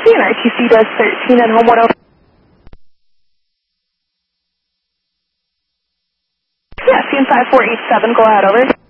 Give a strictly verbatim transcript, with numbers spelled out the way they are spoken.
and R T C does thirteen and home one oh. Yeah, scene five four eight seven, go ahead, over.